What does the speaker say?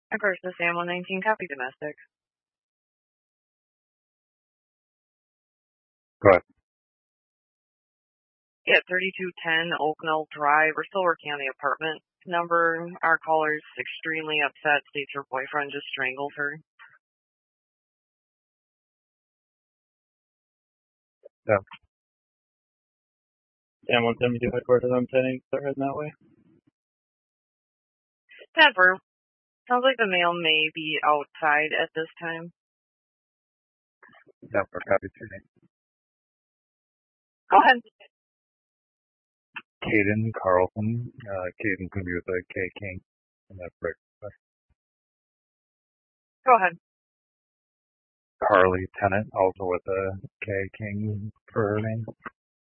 Of course, the Sam 119, copy domestic. Go ahead. Yeah, 3210 Oak Knoll Drive. We're still working on the apartment number. Our caller's extremely upset, states her boyfriend just strangled her. Yeah. Sam 172 headquarters, I'm sending, start heading that way. Denver. Sounds like the male may be outside at this time. Denver, copy 2. Go ahead. Caden Carlson. Caden's going to be with the K King. And that break. Go ahead. Carly Tennant, also with the K King for her name.